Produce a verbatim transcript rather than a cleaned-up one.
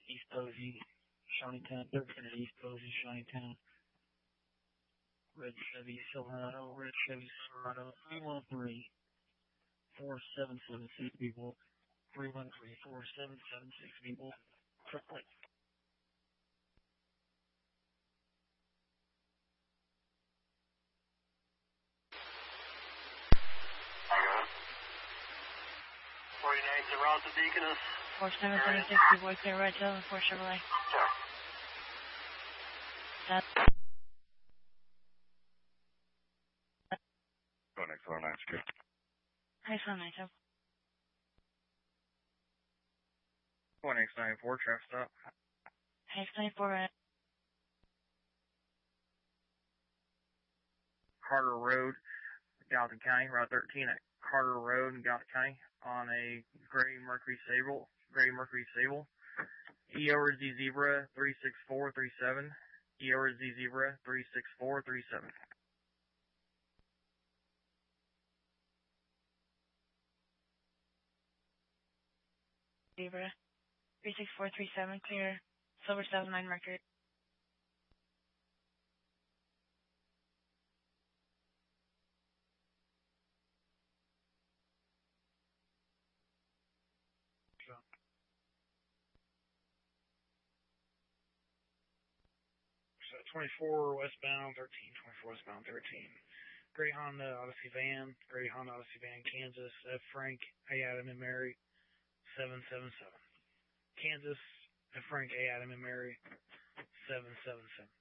East Posey, Shawneetown, thirteen at East Posey, Shawneetown. Red Chevy Silverado, Red Chevy Silverado, three one three, four seven seven six people, three one three, four seven seven six people, triple eight. forty-nine Toronto Deaconess. four seven seven six people, clear right tail and four Chevrolet. Sure. That. Go next one, nine scoop. Hi, son, nine two. one X ninety-four, traffic stop. Hi, ninety-four, right. Carter Road, Gallatin County, Route thirteen at Carter Road in Gallatin County on a gray Mercury Sable, gray Mercury Sable. E over Z Zebra three six four three seven. E over Z Zebra three six four three seven. Zebra three six four three seven, clear. Silver seven nine Mercury. twenty-four westbound thirteen, twenty-four westbound thirteen. Gray Honda Odyssey van, Gray Honda Odyssey van, Kansas, F. Frank, A. Adam and Mary, seven seven seven. Kansas, F. Frank, A. Adam and Mary, seven seven seven.